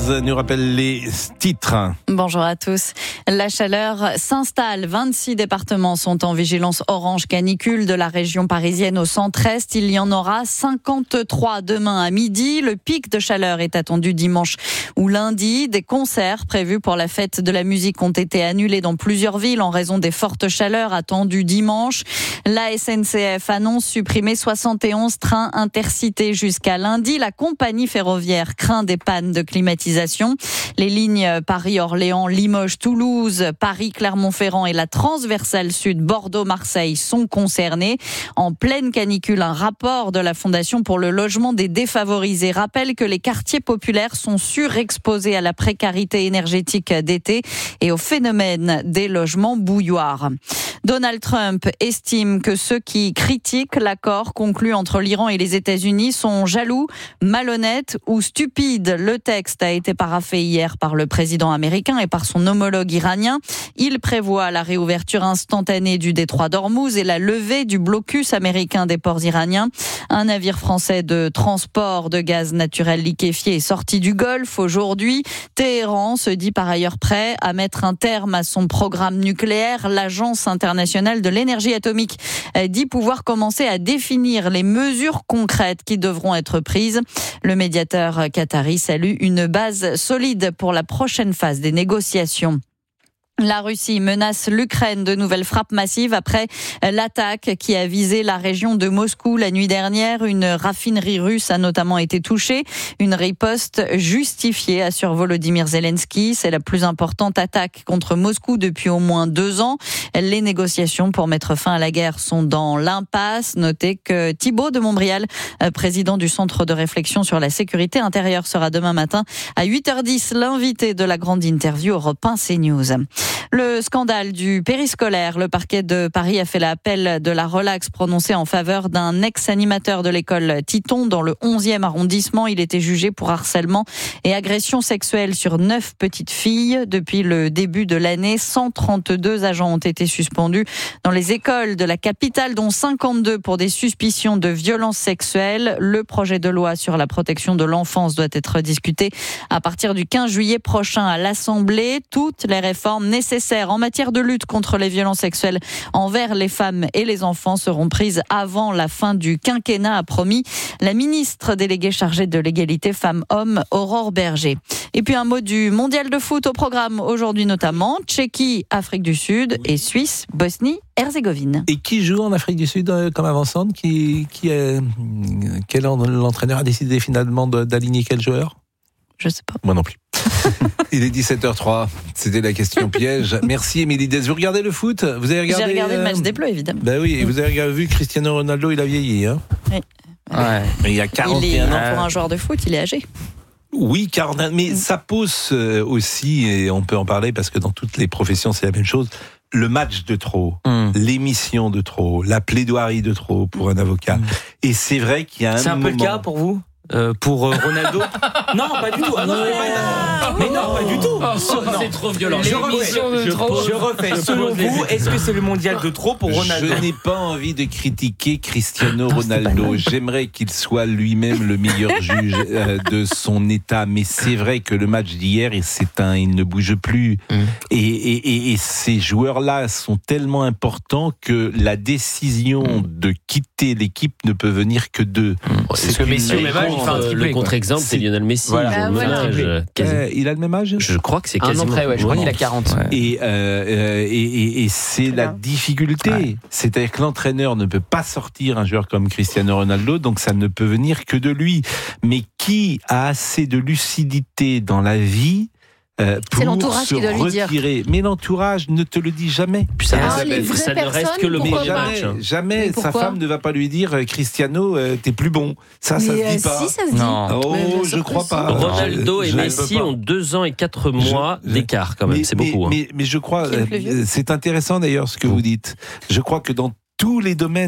Louise nous rappelle les titres. Bonjour à tous. La chaleur s'installe. 26 départements sont en vigilance orange canicule de la région parisienne au centre-est. Il y en aura 53 demain à midi. Le pic de chaleur est attendu dimanche ou lundi. Des concerts prévus pour la fête de la musique ont été annulés dans plusieurs villes en raison des fortes chaleurs attendues dimanche. La SNCF annonce supprimer 71 trains intercités jusqu'à lundi. La compagnie ferroviaire craint des pannes de climatisation. Les lignes Paris-Orléans, Limoges-Toulouse, Paris-Clermont-Ferrand et la transversale sud Bordeaux-Marseille sont concernées. En pleine canicule, un rapport de la Fondation pour le logement des défavorisés rappelle que les quartiers populaires sont surexposés à la précarité énergétique d'été et au phénomène des logements bouilloires. Donald Trump estime que ceux qui critiquent l'accord conclu entre l'Iran et les États-Unis sont jaloux, malhonnêtes ou stupides. Le texte a été paraphé hier par le président américain et par son homologue iranien. Il prévoit la réouverture instantanée du détroit d'Ormuz et la levée du blocus américain des ports iraniens. Un navire français de transport de gaz naturel liquéfié est sorti du Golfe aujourd'hui. Téhéran se dit par ailleurs prêt à mettre un terme à son programme nucléaire. L'Agence internationale de l'énergie atomique dit pouvoir commencer à définir les mesures concrètes qui devront être prises. Le médiateur qatari salue une base solide pour la prochaine phase des négociations. La Russie menace l'Ukraine de nouvelles frappes massives après l'attaque qui a visé la région de Moscou la nuit dernière. Une raffinerie russe a notamment été touchée. Une riposte justifiée, assure Volodymyr Zelensky. C'est la plus importante attaque contre Moscou depuis au moins 2 ans. Les négociations pour mettre fin à la guerre sont dans l'impasse. Notez que Thibault de Montbrial, président du Centre de réflexion sur la sécurité intérieure, sera demain matin à 8h10 l'invité de la grande interview Europe 1 CNews. Le scandale du périscolaire. Le parquet de Paris a fait l'appel de la relaxe prononcée en faveur d'un ex-animateur de l'école Titon dans le 11e arrondissement. Il était jugé pour harcèlement et agression sexuelle sur 9 petites filles. Depuis le début de l'année, 132 agents ont été suspendus dans les écoles de la capitale, dont 52 pour des suspicions de violences sexuelles. Le projet de loi sur la protection de l'enfance doit être discuté à partir du 15 juillet prochain à l'Assemblée. Toutes les réformes nécessaires en matière de lutte contre les violences sexuelles envers les femmes et les enfants seront prises avant la fin du quinquennat, a promis la ministre déléguée chargée de l'égalité femmes-hommes, Aurore Berger. Et puis un mot du mondial de foot au programme aujourd'hui notamment, Tchéquie, Afrique du Sud et Suisse, Bosnie-Herzégovine. Et qui joue en Afrique du Sud comme avant-centre? Quel l'entraîneur a décidé finalement d'aligner quel joueur? Je sais pas. Moi non plus. Il est 17h03, c'était la question piège. Merci Émilie Dez. Vous regardez le foot? Vous avez regardé? J'ai regardé le match des Bleus, évidemment. Ben oui, et vous avez vu Cristiano Ronaldo, il a vieilli, hein? Oui. Ouais. Il y a 41 ans. Pour un joueur de foot, il est âgé. Oui, 41, mais ça pose aussi, et on peut en parler parce que dans toutes les professions c'est la même chose, le match de trop, l'émission de trop, la plaidoirie de trop pour un avocat. Et c'est vrai qu'il y a un moment... C'est un peu le cas pour vous? Pour Ronaldo? Non, pas du tout. Ah non, mais non, pas du tout. C'est trop violent. Je refais. Selon vous, est-ce que c'est le mondial de trop pour Ronaldo? Je n'ai pas envie de critiquer Cristiano Ronaldo. J'aimerais qu'il soit lui-même le meilleur juge de son état. Mais c'est vrai que le match d'hier, il ne bouge plus. Et ces joueurs-là sont tellement importants que la décision de quitter l'équipe ne peut venir que d'eux. C'est que Messi au même âge, il fait un triplé. Le contre-exemple, c'est Lionel Messi. Voilà. Il a le même âge? Je crois que c'est quasiment. Un an près, ouais. Je crois qu'il a 40. Ouais. Et c'est la difficulté. Ouais. C'est-à-dire que l'entraîneur ne peut pas sortir un joueur comme Cristiano Ronaldo, donc ça ne peut venir que de lui. Mais qui a assez de lucidité dans la vie pour se retirer? Mais l'entourage ne te le dit jamais. Puis ça ne reste que le premier match. Jamais sa femme ne va pas lui dire Cristiano, t'es plus bon. Ça se dit pas. Si, ça se dit. Non. Oh, je crois pas. Ronaldo et Messi ont 2 ans et 4 mois d'écart quand même. C'est beaucoup. Mais je crois, c'est intéressant d'ailleurs ce que vous dites. Je crois que dans tous les domaines,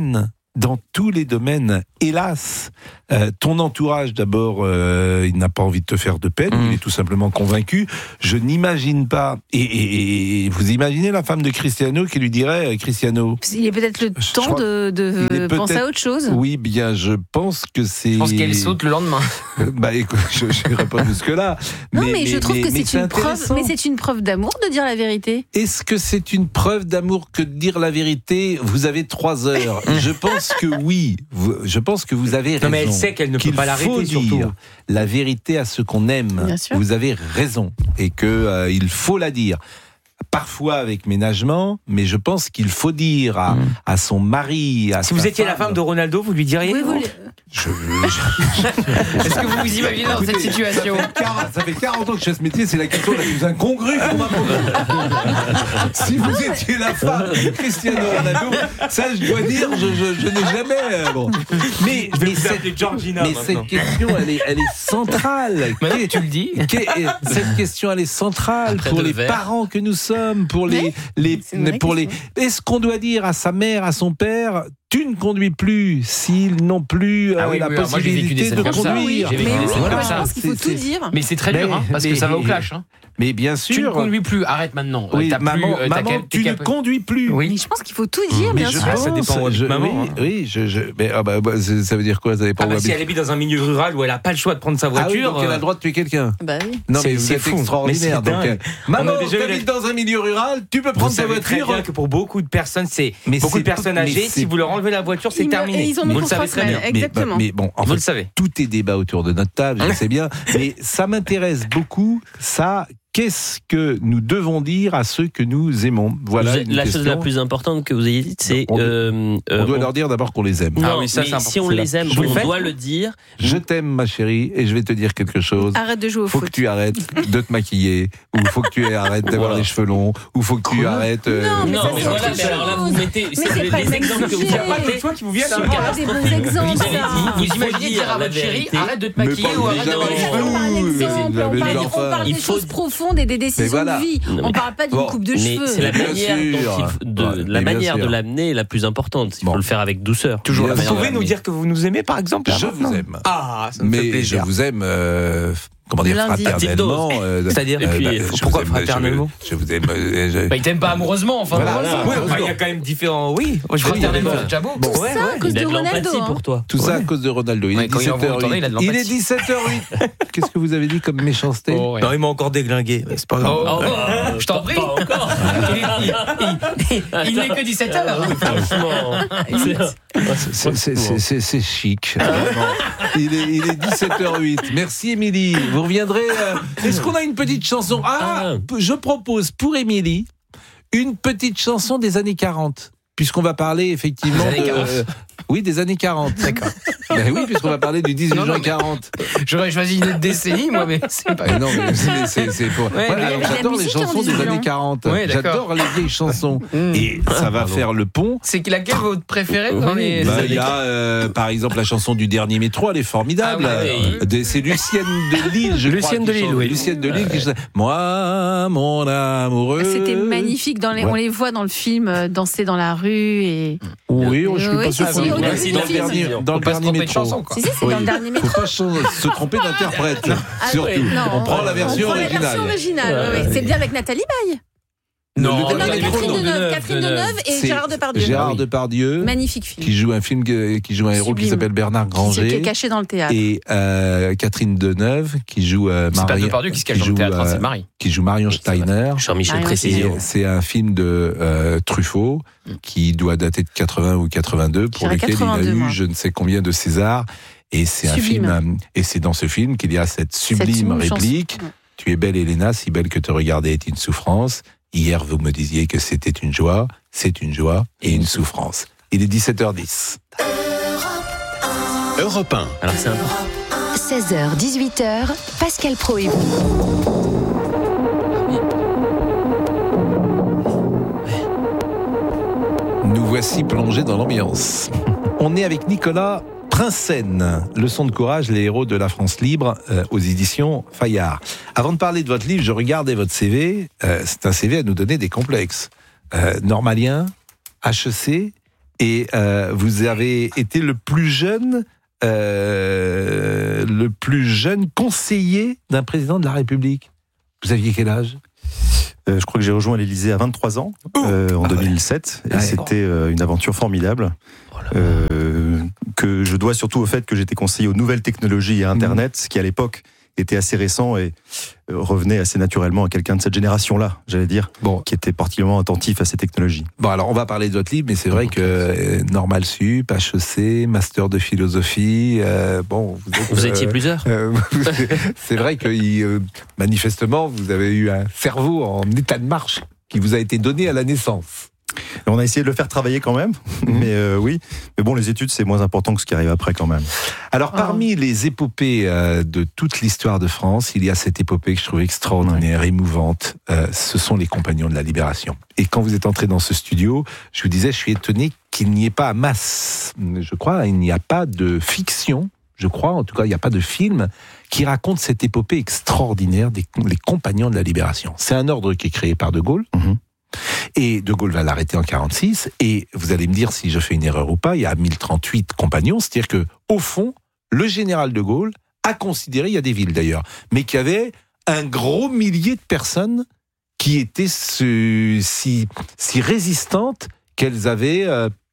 dans tous les domaines, hélas. Ton entourage, d'abord, il n'a pas envie de te faire de peine, il est tout simplement convaincu. Je n'imagine pas, et vous imaginez la femme de Cristiano qui lui dirait, Cristiano... Il est peut-être le temps de penser à autre chose. Oui, bien, je pense que c'est... Je pense qu'elle saute le lendemain. Bah écoute, je n'irai pas jusque-là. Non, mais je trouve que c'est une preuve. Mais c'est une preuve d'amour de dire la vérité. Est-ce que c'est une preuve d'amour que de dire la vérité ? Vous avez 3 heures. Je pense que oui. Je pense que vous avez raison. Non, mais elle sait qu'elle ne peut pas l'arrêter, surtout. Dire la vérité à ceux qu'on aime. Vous avez raison. Et que il faut la dire. Parfois avec ménagement, mais je pense qu'il faut dire à son mari, à si vous étiez la femme de Ronaldo, vous lui diriez? Oui, Est-ce que vous vous imaginez dans cette situation? Ça fait 40 ans que je fais ce métier, c'est la question la plus incongrue qu'on m'a posée. Si vous étiez la femme de Cristiano Ronaldo, ça je dois dire, je n'ai jamais... Bon. Mais cette question, elle est centrale. Tu le dis. Cette question, elle est centrale pour les parents que nous sommes, pour les Est-ce qu'on doit dire à sa mère, à son père, tu ne conduis plus s'ils n'ont plus la possibilité de conduire. Mais je pense qu'il faut tout dire. Mais c'est très dur, parce que ça va au clash. Mais bien sûr. Tu ne conduis plus, arrête maintenant. Oui, maman, tu ne conduis plus. Oui. Mais je pense qu'il faut tout dire, bien sûr. Ça dépend de maman. Oui, mais ça veut dire quoi? Ça dépend si elle habite dans un milieu rural où elle n'a pas le choix de prendre sa voiture. Donc elle a le droit de tuer quelqu'un. Bah oui. Non, mais vous êtes extraordinaire. Maman, tu habites dans un milieu rural, tu peux prendre ta voiture. Très bien que pour beaucoup de personnes, beaucoup de personnes âgées, si vous leur enlevez la voiture, c'est terminé. Vous le savez très bien. Exactement. Mais bon, en fait, vous le savez. Tout est débat autour de notre table, je sais bien. Mais ça m'intéresse beaucoup, ça. Qu'est-ce que nous devons dire à ceux que nous aimons? Voilà. La chose la plus importante que vous ayez dite, c'est... On doit leur dire d'abord qu'on les aime. Non, ça, mais si on les aime, on doit le dire. Je t'aime, ma chérie, et je vais te dire quelque chose. Arrête de jouer au foot. Faut que tu arrêtes de te maquiller, ou faut que tu arrêtes d'avoir les cheveux longs, ou faut que tu arrêtes... Non, mais voilà, alors là, vous mettez... les exemples que vous n'avez pas de choix qui vous viennent. C'est des bons exemples, ça. Vous imaginez dire à votre chérie, arrête de te maquiller ou arrête d'avoir les cheveux longs. On parle des choses profondes et des décisions de vie. On parle pas d'une coupe de cheveux. C'est la manière de l'amener est la plus importante. Il faut le faire avec douceur. Toujours. Vous pouvez nous dire que vous nous aimez, par exemple? Je vous aime. Ah, ça me fait plaisir. Mais je vous aime... comment dire, fraternellement. C'est-à-dire, pourquoi fraternellement? Je vous aime. Il t'aime pas amoureusement, enfin. Il y a quand même différents. Oui, fraternellement, c'est déjà beau. Tout ça à cause de Ronaldo. Pour toi. Tout ça à cause de Ronaldo. Il est 17h08. Il est 17h08. Qu'est-ce que vous avez dit comme méchanceté? Non, il m'a encore déglingué. C'est pas grave. Je t'en prie. Il n'est que 17h. C'est chic. Il est 17h08. Merci, Émilie. Vous reviendrez. Est-ce qu'on a une petite chanson? Je propose pour Émilie une petite chanson des années 40. Puisqu'on va parler effectivement des années 40. D'accord. Ben oui, puisqu'on va parler du 18 juin 40. J'aurais choisi une autre décennie, moi, mais c'est pas... Non, mais c'est pour... alors, j'adore les chansons des années 40. J'adore les vieilles chansons. Et ça va faire le pont. C'est laquelle votre préférée dans les... Il y a, par exemple, la chanson du dernier métro, elle est formidable. C'est Lucienne de Lille, je crois. Lucienne de Lille qui chante « Moi, mon amoureux ». C'était magnifique. On les voit dans le film danser dans la rue et... Oui, je suis pas sûr qu'on dans le dernier métro. Si, c'est dans le dernier métro. Faut pas se tromper d'interprète, surtout. On prend la version originale. C'est bien avec Nathalie Baye. Non, Catherine Deneuve et Gérard Depardieu. Gérard Depardieu, magnifique film. Qui joue un héros qui s'appelle Bernard Granger, qui est caché dans le théâtre. Et Catherine Deneuve qui joue Marie. C'est pas Depardieu qui se cache dans le théâtre, c'est Marie. Qui joue Marion Steiner. Jean-Michel Précision. C'est un film de Truffaut qui doit dater de 80 ou 82 pour lequel il a eu je ne sais combien de Césars. Et c'est un film. Et c'est dans ce film qu'il y a cette sublime réplique. Tu es belle, Héléna, si belle que te regarder est une souffrance. Hier, vous me disiez que c'était une joie, c'est une joie et une souffrance. Il est 17h10. Europe 1. Alors c'est important. 16h, 18h, Pascal Praud et vous. Nous voici plongés dans l'ambiance. On est avec Nicolas Prinsen, Leçon de courage, les héros de la France libre, aux éditions Fayard. Avant de parler de votre livre, je regardais votre CV. C'est un CV à nous donner des complexes. Normalien, HEC, Et vous avez été le plus jeune conseiller d'un président de la République. Vous aviez quel âge ? Je crois que j'ai rejoint l'Élysée à 23 ans, en 2007. Et c'était une aventure formidable. Que je dois surtout au fait que j'étais conseiller aux nouvelles technologies et à Internet, ce qui à l'époque était assez récent et revenait assez naturellement à quelqu'un de cette génération-là, j'allais dire, qui était particulièrement attentif à ces technologies. Bon, alors on va parler de votre livre, mais c'est vrai que Normal Sup, HEC, Master de philosophie, vous étiez plusieurs. C'est vrai que manifestement, vous avez eu un cerveau en état de marche qui vous a été donné à la naissance. On a essayé de le faire travailler quand même, mais oui. Mais bon, les études, c'est moins important que ce qui arrive après quand même. Alors, parmi les épopées de toute l'histoire de France, il y a cette épopée que je trouve extraordinaire, émouvante. Ce sont les Compagnons de la Libération. Et quand vous êtes entré dans ce studio, je vous disais, je suis étonné qu'il n'y ait pas je crois, il n'y a pas de fiction, je crois, en tout cas, il n'y a pas de film qui raconte cette épopée extraordinaire des Compagnons de la Libération. C'est un ordre qui est créé par De Gaulle. Et De Gaulle va l'arrêter en 1946, et vous allez me dire si je fais une erreur ou pas, il y a 1038 compagnons, c'est-à-dire que au fond, le général De Gaulle a considéré, il y a des villes d'ailleurs, mais qu'il y avait un gros millier de personnes qui étaient si résistantes qu'elles avaient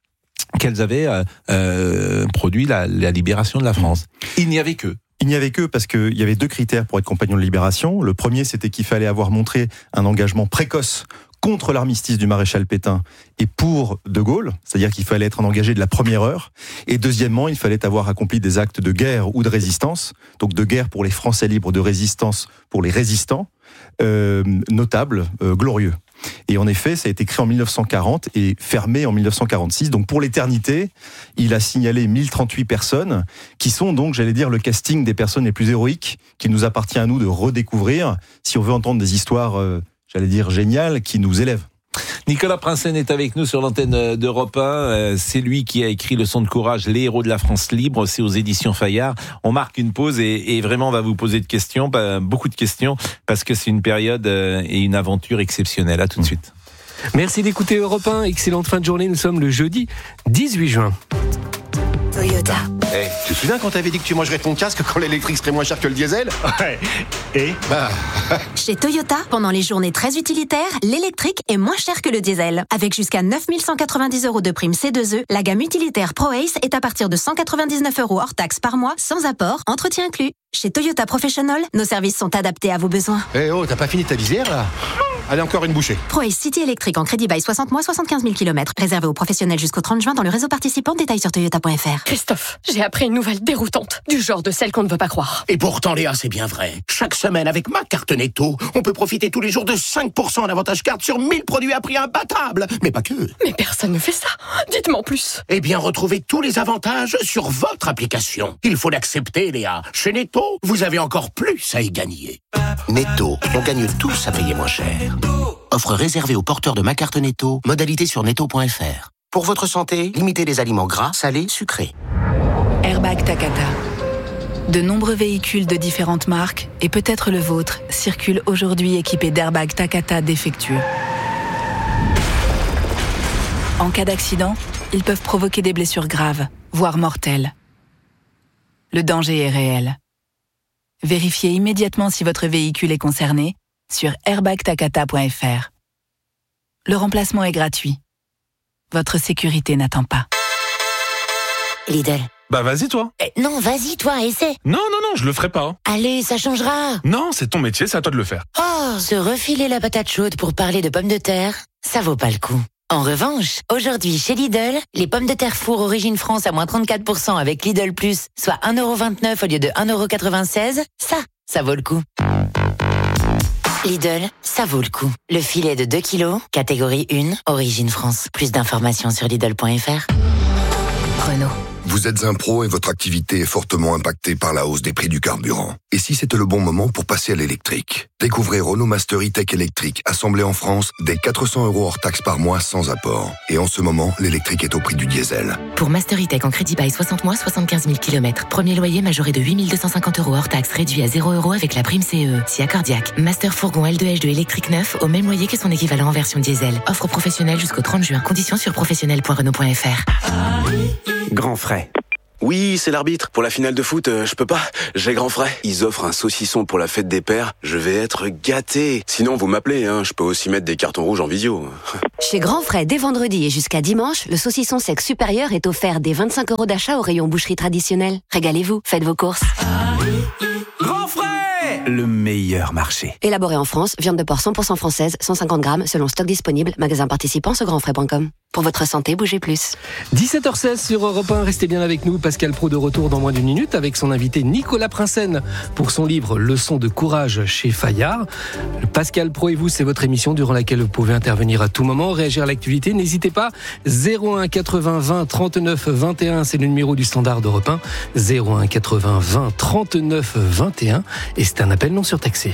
produit la libération de la France. Il n'y avait qu'eux. Il n'y avait qu'eux parce qu'il y avait 2 critères pour être compagnon de libération. Le premier, c'était qu'il fallait avoir montré un engagement précoce contre l'armistice du maréchal Pétain et pour De Gaulle, c'est-à-dire qu'il fallait être un engagé de la première heure. Et deuxièmement, il fallait avoir accompli des actes de guerre ou de résistance, donc de guerre pour les Français libres, de résistance pour les résistants, notables, glorieux. Et en effet, ça a été créé en 1940 et fermé en 1946. Donc pour l'éternité, il a signalé 1038 personnes qui sont donc, j'allais dire, le casting des personnes les plus héroïques qu'il nous appartient à nous de redécouvrir si on veut entendre des histoires, j'allais dire, géniales qui nous élèvent. Nicolas Prinsen est avec nous sur l'antenne d'Europe 1. C'est lui qui a écrit Leçon de courage, les héros de la France libre. C'est aux éditions Fayard. On marque une pause et vraiment on va vous poser beaucoup de questions, parce que c'est une période et une aventure exceptionnelle. À tout de suite. Merci d'écouter Europe 1. Excellente fin de journée. Nous sommes le jeudi 18 juin. Toyota. Tu te souviens quand t'avais dit que tu mangerais ton casque quand l'électrique serait moins cher que le diesel ? Ouais. Et Chez Toyota, pendant les journées très utilitaires, l'électrique est moins cher que le diesel. Avec jusqu'à 9 190 € de prime C2E, la gamme utilitaire ProAce est à partir de 199 € hors taxe par mois, sans apport, entretien inclus. Chez Toyota Professional, nos services sont adaptés à vos besoins. T'as pas fini ta visière là ? Allez, encore une bouchée. ProAce City électrique en crédit bail 60 mois, 75 000 km. Réservé aux professionnels jusqu'au 30 juin dans le réseau participant. Détails sur toyota.fr. Christophe, j'ai appris une nouvelle déroutante. Du genre de celle qu'on ne veut pas croire. Et pourtant, Léa, c'est bien vrai. Chaque semaine, avec ma carte Netto, on peut profiter tous les jours de 5% en avantage carte sur 1000 produits à prix imbattable. Mais pas que. Mais personne ne fait ça. Dites-moi en plus. Eh bien, retrouvez tous les avantages sur votre application. Il faut l'accepter, Léa. Chez Netto, vous avez encore plus à y gagner. Netto, on gagne tous à payer moins cher. Offre réservée aux porteurs de ma carte Netto. Modalité sur netto.fr. Pour votre santé, limitez les aliments gras, salés, sucrés. Airbag Takata. De nombreux véhicules de différentes marques, et peut-être le vôtre, circulent aujourd'hui équipés d'airbags Takata défectueux. En cas d'accident, ils peuvent provoquer des blessures graves, voire mortelles. Le danger est réel. Vérifiez immédiatement si votre véhicule est concerné sur airbagtakata.fr. Le remplacement est gratuit. Votre sécurité n'attend pas. Lidl. Bah vas-y toi. Non, vas-y toi, essaie. Non, je le ferai pas. Allez, ça changera. Non, c'est ton métier, c'est à toi de le faire. Oh, se refiler la patate chaude pour parler de pommes de terre, ça vaut pas le coup. En revanche, aujourd'hui chez Lidl, les pommes de terre four origine France à moins 34% avec Lidl Plus, soit 1,29€ au lieu de 1,96€, ça vaut le coup. Lidl, ça vaut le coup. Le filet de 2 kilos, catégorie 1, origine France. Plus d'informations sur Lidl.fr. Renault. Vous êtes un pro et votre activité est fortement impactée par la hausse des prix du carburant. Et si c'était le bon moment pour passer à l'électrique? Découvrez Renault Master E-Tech électrique, assemblé en France, dès 400 € hors taxe par mois sans apport. Et en ce moment, l'électrique est au prix du diesel. Pour Master E-Tech en crédit bail 60 mois, 75 000 km. Premier loyer majoré de 8 250 € hors taxe, réduit à 0 € avec la prime CE. Si accordiaque. Master fourgon L2H2 électrique neuf, au même loyer que son équivalent en version diesel. Offre professionnelle jusqu'au 30 juin. Conditions sur professionnel.renault.fr. Grand frais. Oui, c'est l'arbitre. Pour la finale de foot, je peux pas. J'ai grand frais. Ils offrent un saucisson pour la fête des pères. Je vais être gâté. Sinon, vous m'appelez, hein. Je peux aussi mettre des cartons rouges en visio. Chez Grand Frais, dès vendredi et jusqu'à dimanche, le saucisson sec supérieur est offert dès 25 € d'achat au rayon boucherie traditionnelle. Régalez-vous, faites vos courses. Grand frais! Le meilleur marché. Élaboré en France, viande de porc 100% française, 150 grammes, selon stock disponible, magasin participant sur grandfrais.com. Pour votre santé, bougez plus. 17h16 sur Europe 1, restez bien avec nous. Pascal Praud de retour dans moins d'une minute avec son invité Nicolas Prinsen pour son livre Leçons de courage chez Fayard. Le Pascal Praud et vous, c'est votre émission durant laquelle vous pouvez intervenir à tout moment, réagir à l'actualité. N'hésitez pas, 01 80 20 39 21, c'est le numéro du standard d'Europe 1. 01 80 20 39 21 et c'est un appel non surtaxé.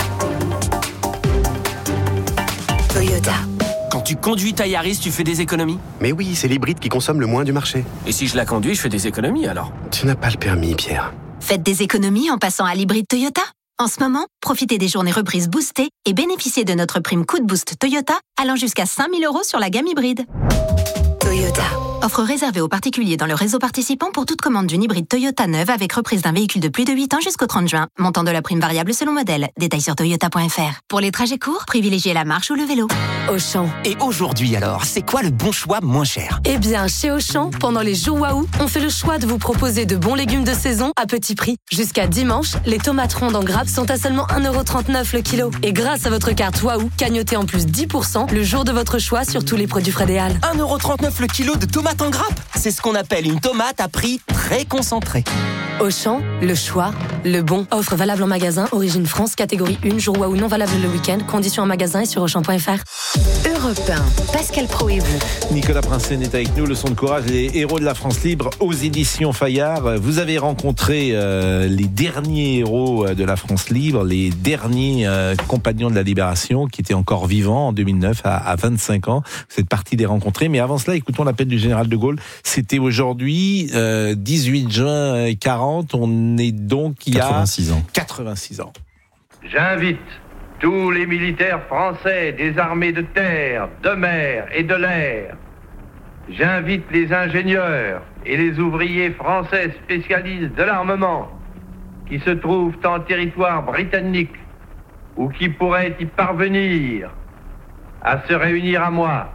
Toyota. Quand tu conduis ta Yaris, tu fais des économies? Mais oui, c'est l'hybride qui consomme le moins du marché. Et si je la conduis, je fais des économies alors? Tu n'as pas le permis, Pierre. Faites des économies en passant à l'hybride Toyota. En ce moment, profitez des journées reprises boostées et bénéficiez de notre prime Coup de Boost Toyota allant jusqu'à 5 000 € sur la gamme hybride. Toyota. Offre réservée aux particuliers dans le réseau participant pour toute commande d'une hybride Toyota neuve avec reprise d'un véhicule de plus de 8 ans jusqu'au 30 juin. Montant de la prime variable selon modèle. Détails sur toyota.fr. Pour les trajets courts, privilégiez la marche ou le vélo. Auchan. Et aujourd'hui alors, c'est quoi le bon choix moins cher? Eh bien, chez Auchan, pendant les jours Waouh, on fait le choix de vous proposer de bons légumes de saison à petit prix. Jusqu'à dimanche, les tomates rondes en grappe sont à seulement 1,39 € le kilo. Et grâce à votre carte Waouh, cagnotez en plus 10% le jour de votre choix sur tous les produits frais des Halles. 1,39 € le kilo de tomates en grappe. C'est ce qu'on appelle une tomate à prix très concentré. Auchan, le choix, le bon. Offre valable en magasin, origine France, catégorie 1, jour Waouh non valable le week-end. Conditions en magasin et sur Auchan.fr. Europe 1, Pascal Praud et vous. Nicolas Prinsen est avec nous, Leçons de courage, les héros de la France libre aux éditions Fayard. Vous avez rencontré les derniers héros de la France libre, les derniers compagnons de la libération qui étaient encore vivants en 2009 à 25 ans. Vous êtes parti les rencontrer, mais avant cela, écoutons l'appel du général de Gaulle. C'était aujourd'hui, 18 juin 40, on est donc il y a 86 ans. J'invite tous les militaires français des armées de terre, de mer et de l'air. J'invite les ingénieurs et les ouvriers français spécialistes de l'armement qui se trouvent en territoire britannique ou qui pourraient y parvenir à se réunir à moi.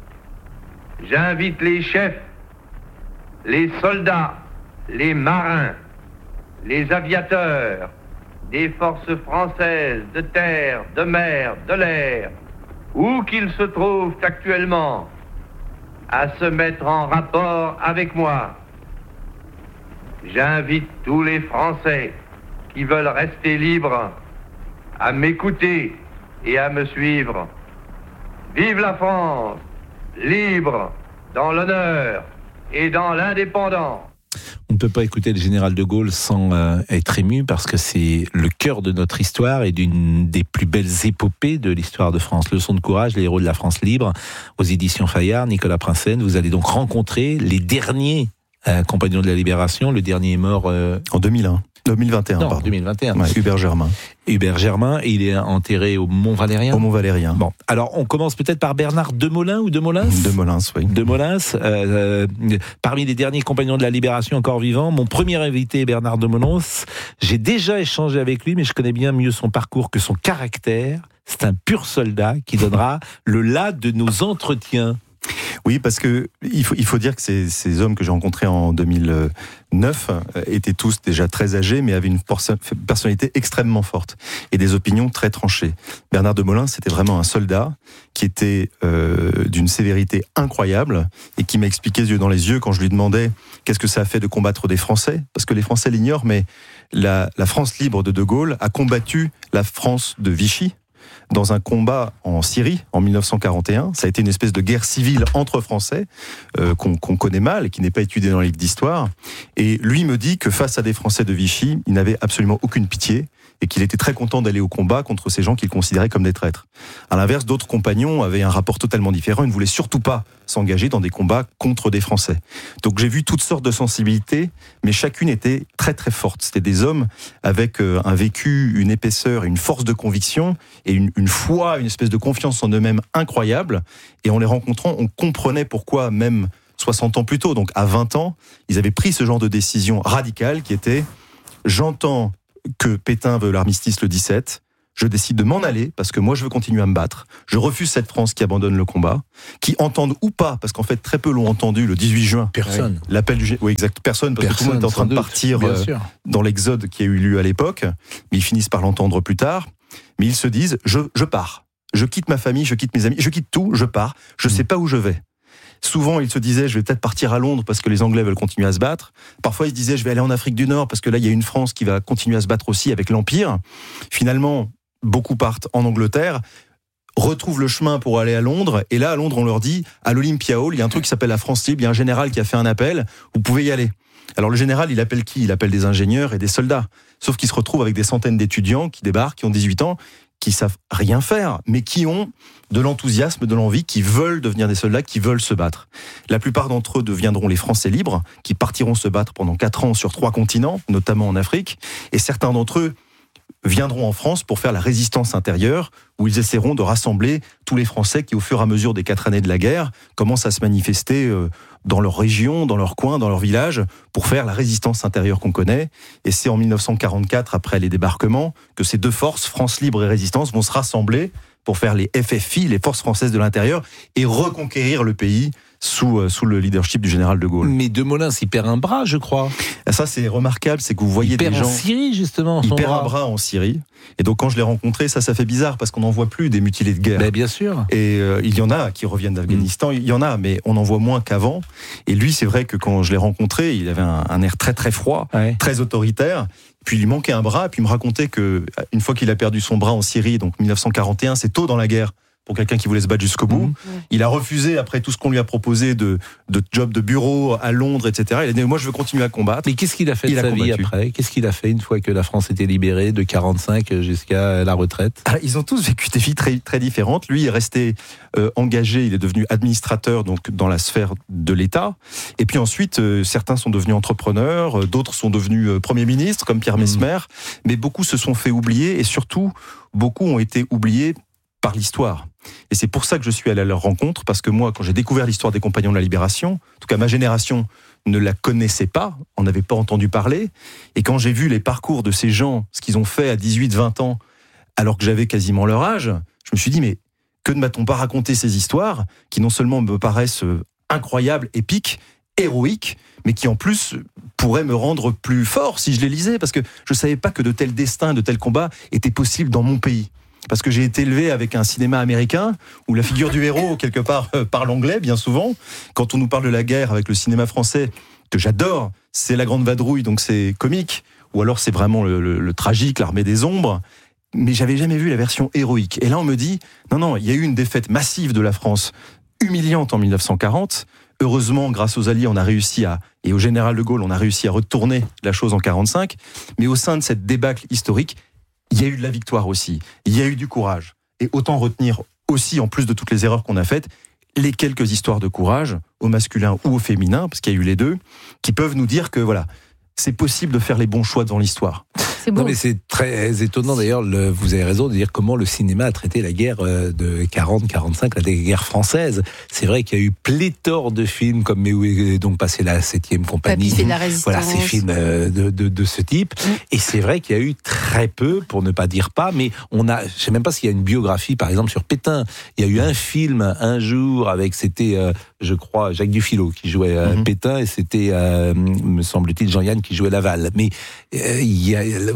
J'invite les chefs, les soldats, les marins, les aviateurs des forces françaises de terre, de mer, de l'air, où qu'ils se trouvent actuellement, à se mettre en rapport avec moi. J'invite tous les Français qui veulent rester libres à m'écouter et à me suivre. Vive la France, libre, dans l'honneur et dans l'indépendance. On ne peut pas écouter le général de Gaulle sans être ému parce que c'est le cœur de notre histoire et d'une des plus belles épopées de l'histoire de France. Leçons de courage, les héros de la France libre, aux éditions Fayard. Nicolas Prinsen, vous allez donc rencontrer les derniers compagnons de la Libération. Le dernier est mort en 2001. 2021, non, pardon. 2021. Ouais, Hubert Germain. Hubert Germain, il est enterré au Mont-Valérien. Au Mont-Valérien. Bon, alors on commence peut-être par Bernard Demolin ou Demolins. Demolins, oui. Demolins, parmi les derniers compagnons de la Libération encore vivants. Mon premier invité est Bernard Demolins. J'ai déjà échangé avec lui, mais je connais bien mieux son parcours que son caractère. C'est un pur soldat qui donnera le là de nos entretiens. Oui, parce que il faut dire que ces hommes que j'ai rencontrés en 2009 étaient tous déjà très âgés, mais avaient une personnalité extrêmement forte et des opinions très tranchées. Bernard Demolins, c'était vraiment un soldat qui était d'une sévérité incroyable et qui m'a expliqué les yeux dans les yeux quand je lui demandais qu'est-ce que ça a fait de combattre des Français, parce que les Français l'ignorent, mais la France libre de Gaulle a combattu la France de Vichy. dans un combat en Syrie en 1941. Ça a été une espèce de guerre civile entre Français qu'on connaît mal et qui n'est pas étudiée dans les livres d'histoire. Et lui me dit que face à des Français de Vichy, il n'avait absolument aucune pitié et qu'il était très content d'aller au combat contre ces gens qu'il considérait comme des traîtres. À l'inverse, d'autres compagnons avaient un rapport totalement différent. Ils ne voulaient surtout pas s'engager dans des combats contre des Français. Donc j'ai vu toutes sortes de sensibilités, mais chacune était très très forte. C'était des hommes avec un vécu, une épaisseur, une force de conviction et une foi, une espèce de confiance en eux-mêmes incroyable. Et en les rencontrant, on comprenait pourquoi même 60 ans plus tôt, donc à 20 ans, ils avaient pris ce genre de décision radicale qui était « j'entends que Pétain veut l'armistice le 17, je décide de m'en aller parce que moi je veux continuer à me battre. Je refuse cette France qui abandonne le combat, qui entende ou pas, parce qu'en fait très peu l'ont entendu le 18 juin. Personne. L'appel du oui exact personne parce que tout le monde est en train de partir dans l'exode qui a eu lieu à l'époque, mais ils finissent par l'entendre plus tard. Mais ils se disent je pars, je quitte ma famille, je quitte mes amis, je quitte tout, je pars, je sais pas où je vais. Souvent, ils se disaient, je vais peut-être partir à Londres parce que les Anglais veulent continuer à se battre. Parfois, ils se disaient, je vais aller en Afrique du Nord parce que là, il y a une France qui va continuer à se battre aussi avec l'Empire. Finalement, beaucoup partent en Angleterre, retrouvent le chemin pour aller à Londres. Et là, à Londres, on leur dit, à l'Olympia Hall, il y a un truc qui s'appelle la France Libre. Il y a un général qui a fait un appel. Vous pouvez y aller. Alors, le général, il appelle qui ? Il appelle des ingénieurs et des soldats. Sauf qu'il se retrouve avec des centaines d'étudiants qui débarquent, qui ont 18 ans, qui savent rien faire, mais qui ont de l'enthousiasme, de l'envie, qui veulent devenir des soldats, qui veulent se battre. La plupart d'entre eux deviendront les Français libres, qui partiront se battre pendant 4 ans sur 3 continents, notamment en Afrique, et certains d'entre eux viendront en France pour faire la résistance intérieure, où ils essaieront de rassembler tous les Français qui, au fur et à mesure des 4 années de la guerre, commencent à se manifester dans leur région, dans leur coin, dans leur village, pour faire la résistance intérieure qu'on connaît. Et c'est en 1944, après les débarquements, que ces deux forces, France Libre et Résistance, vont se rassembler pour faire les FFI, les Forces Françaises de l'Intérieur, et reconquérir le pays sous le leadership du général de Gaulle. Mais De Molins, il perd un bras, je crois. Ça, c'est remarquable, c'est que vous voyez des gens... Il perd en Syrie, justement, il perd un bras en Syrie. Et donc, quand je l'ai rencontré, ça fait bizarre, parce qu'on n'en voit plus des mutilés de guerre. Ben, bien sûr. Et il y en a qui reviennent d'Afghanistan, il y en a, mais on en voit moins qu'avant. Et lui, c'est vrai que quand je l'ai rencontré, il avait un air très très froid, très autoritaire. Puis il lui manquait un bras, puis il me racontait que une fois qu'il a perdu son bras en Syrie, donc 1941, c'est tôt dans la guerre, pour quelqu'un qui voulait se battre jusqu'au bout. Il a refusé, après tout ce qu'on lui a proposé de job de bureau à Londres, etc. Il a dit, moi je veux continuer à combattre. Mais qu'est-ce qu'il a fait de sa vie après ? Qu'est-ce qu'il a fait une fois que la France était libérée, de 45 jusqu'à la retraite ? Alors, ils ont tous vécu des vies très, très différentes. Lui est resté engagé, il est devenu administrateur donc, dans la sphère de l'État. Et puis ensuite, certains sont devenus entrepreneurs, d'autres sont devenus premiers ministres, comme Pierre Messmer. Mais beaucoup se sont fait oublier, et surtout, beaucoup ont été oubliés par l'histoire. Et c'est pour ça que je suis allé à leur rencontre, parce que moi, quand j'ai découvert l'histoire des Compagnons de la Libération, en tout cas ma génération ne la connaissait pas, on n'avait pas entendu parler, et quand j'ai vu les parcours de ces gens, ce qu'ils ont fait à 18-20 ans, alors que j'avais quasiment leur âge, je me suis dit, mais que ne m'a-t-on pas raconté ces histoires, qui non seulement me paraissent incroyables, épiques, héroïques, mais qui en plus pourraient me rendre plus fort si je les lisais, parce que je ne savais pas que de tels destins, de tels combats étaient possibles dans mon pays. Parce que j'ai été élevé avec un cinéma américain où la figure du héros, quelque part, parle anglais, bien souvent. Quand on nous parle de la guerre avec le cinéma français, que j'adore, c'est La Grande Vadrouille, donc c'est comique. Ou alors c'est vraiment le tragique, l'Armée des Ombres. Mais j'avais jamais vu la version héroïque. Et là, on me dit, non, il y a eu une défaite massive de la France, humiliante en 1940. Heureusement, grâce aux Alliés, on a réussi et au général de Gaulle, on a réussi à retourner la chose en 1945. Mais au sein de cette débâcle historique, il y a eu de la victoire aussi, il y a eu du courage. Et autant retenir aussi, en plus de toutes les erreurs qu'on a faites, les quelques histoires de courage, au masculin ou au féminin, parce qu'il y a eu les deux, qui peuvent nous dire que voilà, c'est possible de faire les bons choix dans l'histoire. C'est beau. Non, mais c'est très étonnant d'ailleurs, vous avez raison de dire comment le cinéma a traité la guerre de 40-45, la guerre française. C'est vrai qu'il y a eu pléthore de films comme Mais où est donc passée la 7e compagnie. Papy fait de la résistance. Voilà, ces films de ce type. Et c'est vrai qu'il y a eu très peu, pour ne pas dire pas, mais je sais même pas s'il y a une biographie, par exemple, sur Pétain. Il y a eu un film, un jour, c'était, je crois, Jacques Dufilot qui jouait Pétain, et c'était, me semble-t-il, Jean-Yann qui jouait Laval. Mais il y a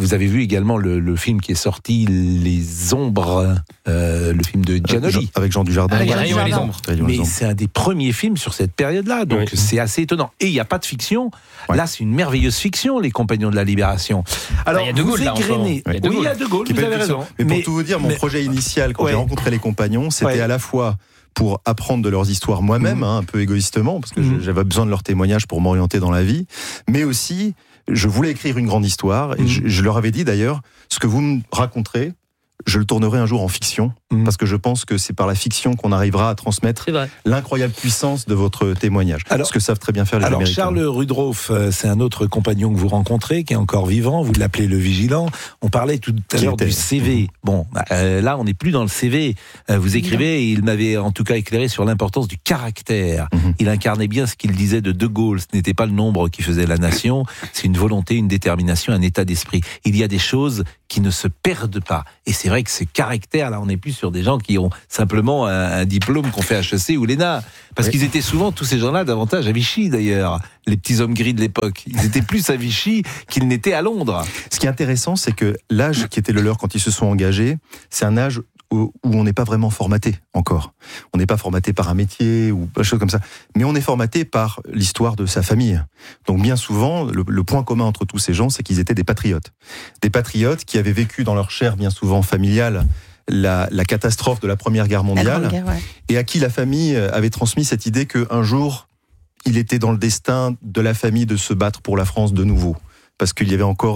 vous avez vu également le film qui est sorti, Les Ombres, le film de Giannoli. Avec Jean Dujardin. Les Ombres. Mais c'est un des premiers films sur cette période-là, donc c'est assez étonnant. Et il n'y a pas de fiction. Là, c'est une merveilleuse fiction, Les Compagnons de la Libération. Alors, il y a De Gaulle, là, oui, il y a De Gaulle, vous avez raison. Mais pour tout vous dire, mon projet initial, quand j'ai rencontré les compagnons, c'était à la fois pour apprendre de leurs histoires moi-même, un peu égoïstement, parce que j'avais besoin de leurs témoignages pour m'orienter dans la vie, mais aussi, je voulais écrire une grande histoire, et je leur avais dit d'ailleurs, ce que vous me raconterez, je le tournerai un jour en fiction, parce que je pense que c'est par la fiction qu'on arrivera à transmettre l'incroyable puissance de votre témoignage. Alors, ce que savent très bien faire les Américains. Charles Rudolph, c'est un autre compagnon que vous rencontrez, qui est encore vivant, vous l'appelez le Vigilant. On parlait tout à l'heure du CV. Bon, là, on n'est plus dans le CV. Vous écrivez, et il m'avait en tout cas éclairé sur l'importance du caractère. Il incarnait bien ce qu'il disait de Gaulle. Ce n'était pas le nombre qui faisait la nation, c'est une volonté, une détermination, un état d'esprit. Il y a des choses qui ne se perdent pas. Et c'est vrai que ce caractère, là, on n'est plus sur des gens qui ont simplement un diplôme qu'on fait HEC ou l'ENA. Parce qu'ils étaient souvent, tous ces gens-là, davantage à Vichy, d'ailleurs. Les petits hommes gris de l'époque. Ils étaient plus à Vichy qu'ils n'étaient à Londres. Ce qui est intéressant, c'est que l'âge qui était le leur quand ils se sont engagés, c'est un âge où on n'est pas vraiment formaté encore. On n'est pas formaté par un métier ou des choses comme ça. Mais on est formaté par l'histoire de sa famille. Donc bien souvent, le point commun entre tous ces gens, c'est qu'ils étaient des patriotes. Des patriotes qui avaient vécu dans leur chair bien souvent familiale la catastrophe de la Première Guerre mondiale, et à qui la famille avait transmis cette idée qu'un jour, il était dans le destin de la famille de se battre pour la France de nouveau. Parce qu'il y avait encore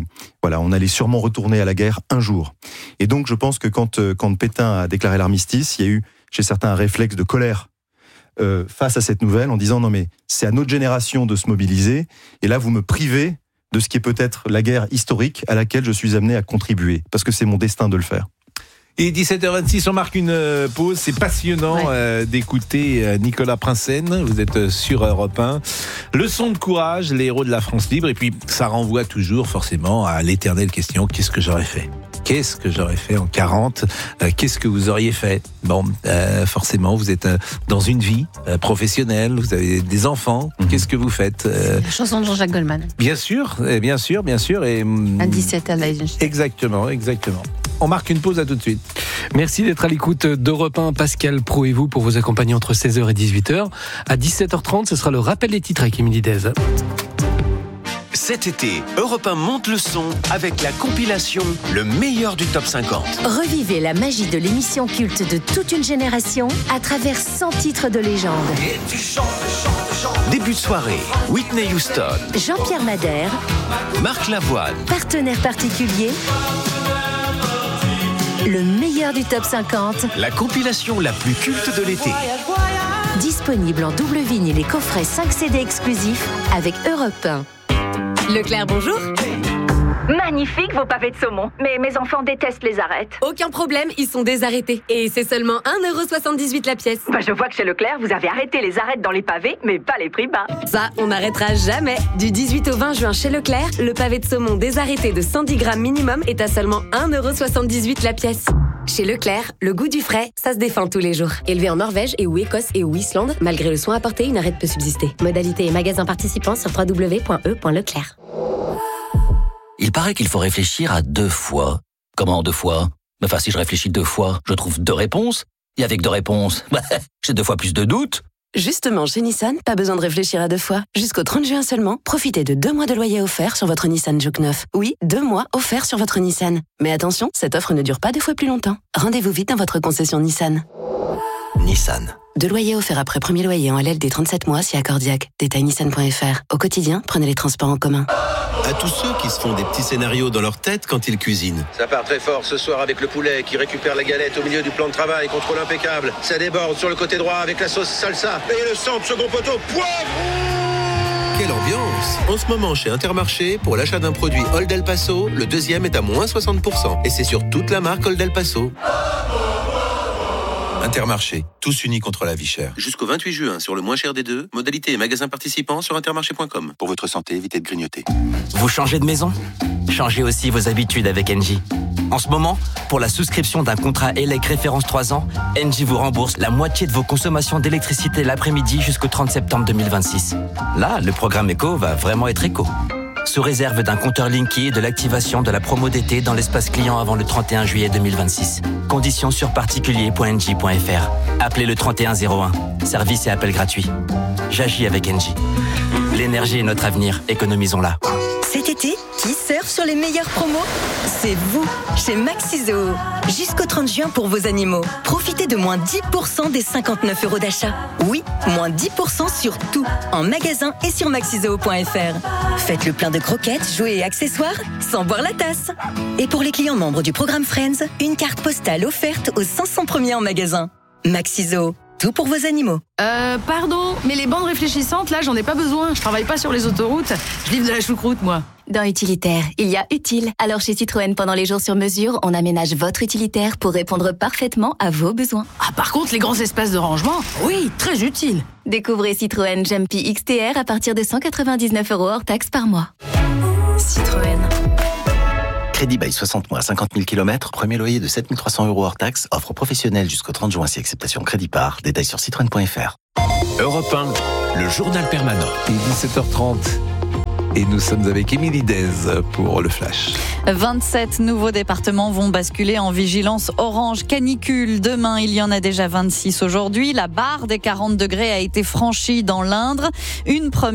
on allait sûrement retourner à la guerre un jour. Et donc, je pense que quand Pétain a déclaré l'armistice, il y a eu chez certains un réflexe de colère face à cette nouvelle, en disant non mais c'est à notre génération de se mobiliser, et là vous me privez de ce qui est peut-être la guerre historique à laquelle je suis amené à contribuer, parce que c'est mon destin de le faire. Et 17h26, on marque une pause. C'est passionnant d'écouter Nicolas Prinsen. Vous êtes sur Europe 1. Leçon de courage, les héros de la France libre. Et puis, ça renvoie toujours forcément à l'éternelle question, qu'est-ce que j'aurais fait ? Qu'est-ce que j'aurais fait en 40 ? Qu'est-ce que vous auriez fait ? Bon, forcément, vous êtes dans une vie professionnelle, vous avez des enfants. Qu'est-ce que vous faites ? La chanson de Jean-Jacques Goldman. Bien sûr. Et, à 17 à Exactement. On marque une pause, à tout de suite. Merci d'être à l'écoute d'Europe 1, Pascal Pro et vous, pour vous accompagner entre 16h et 18h. À 17h30, ce sera le rappel des titres avec Émilie Dez. Cet été, Europe 1 monte le son avec la compilation Le meilleur du top 50. Revivez la magie de l'émission culte de toute une génération à travers 100 titres de légende. Et tu chantes. Début de soirée, Whitney Houston, Jean-Pierre Madère, Marc Lavoine, partenaire particulier. Le meilleur du top 50. La compilation la plus culte de l'été. Disponible en double vinyle et coffret 5 CD exclusifs avec Europe 1. Leclerc, bonjour. Magnifique vos pavés de saumon. Mais mes enfants détestent les arêtes. Aucun problème, ils sont désarrêtés. Et c'est seulement 1,78€ la pièce. Je vois que chez Leclerc, vous avez arrêté les arêtes dans les pavés, mais pas les prix bas. Ça, on n'arrêtera jamais. Du 18 au 20 juin chez Leclerc, le pavé de saumon désarrêté de 110 grammes minimum est à seulement 1,78€ la pièce. Chez Leclerc, le goût du frais, ça se défend tous les jours. Élevé en Norvège et ou Écosse et ou Islande, malgré le soin apporté, une arête peut subsister. Modalité et magasin participants sur www.e.leclerc. Il paraît qu'il faut réfléchir à 2 fois. Comment 2 fois ? Enfin, si je réfléchis 2 fois, je trouve 2 réponses. Et avec 2 réponses, j'ai 2 fois plus de doutes. Justement, chez Nissan, pas besoin de réfléchir à 2 fois. Jusqu'au 30 juin seulement, profitez de 2 mois de loyer offert sur votre Nissan Juke 9. Oui, 2 mois offerts sur votre Nissan. Mais attention, cette offre ne dure pas 2 fois plus longtemps. Rendez-vous vite dans votre concession Nissan. Nissan. 2 loyers offerts après premier loyer en LLD 37 mois si accordiaque. Détail nissan.fr. Au quotidien, prenez les transports en commun. À tous ceux qui se font des petits scénarios dans leur tête quand ils cuisinent. Ça part très fort ce soir avec le poulet qui récupère la galette au milieu du plan de travail, contrôle impeccable. Ça déborde sur le côté droit avec la sauce salsa. Et le centre, second poteau, poivre. Quelle ambiance! En ce moment, chez Intermarché, pour l'achat d'un produit Old El Paso, le deuxième est à moins 60%. Et c'est sur toute la marque Old El Paso. Intermarché, tous unis contre la vie chère. Jusqu'au 28 juin, sur le moins cher des deux, modalité et magasins participants sur intermarché.com. Pour votre santé, évitez de grignoter. Vous changez de maison ? Changez aussi vos habitudes avec Engie. En ce moment, pour la souscription d'un contrat ELEC référence 3 ans, Engie vous rembourse la moitié de vos consommations d'électricité l'après-midi jusqu'au 30 septembre 2026. Là, le programme éco va vraiment être éco. sous réserve d'un compteur Linky et de l'activation de la promo d'été dans l'espace client avant le 31 juillet 2026. Conditions sur particulier.engie.fr. Appelez le 3101. Service et appel gratuit. J'agis avec Engie. L'énergie est notre avenir, économisons-la. Cet été, qui surfe sur les meilleures promos? C'est vous, chez Maxiso. Jusqu'au 30 juin pour vos animaux. Profitez de moins 10% des 59 € d'achat. Oui, moins 10% sur tout, en magasin et sur maxiso.fr. Faites le plein de croquettes, jouets et accessoires sans boire la tasse. Et pour les clients membres du programme Friends, une carte postale offerte aux 500 premiers en magasin. Maxiso, tout pour vos animaux. Pardon, mais les bandes réfléchissantes, là, j'en ai pas besoin. Je travaille pas sur les autoroutes. Je livre de la choucroute, moi. Dans Utilitaire, il y a utile. Alors chez Citroën, pendant les jours sur mesure, on aménage votre utilitaire pour répondre parfaitement à vos besoins. Ah, par contre, les grands espaces de rangement, oui, très utile. Découvrez Citroën Jumpy XTR à partir de 199 € hors taxe par mois. Citroën. Crédit bail 60 mois, 50 000 km, premier loyer de 7 300 € hors taxe, offre professionnelle jusqu'au 30 juin si acceptation crédit par. Détails sur citroën.fr. Europe 1, le journal permanent. Il est 17h30. Et nous sommes avec Émilie Dez pour le Flash. 27 nouveaux départements vont basculer en vigilance orange canicule. Demain, il y en a déjà 26 aujourd'hui. La barre des 40 degrés a été franchie dans l'Indre. Une première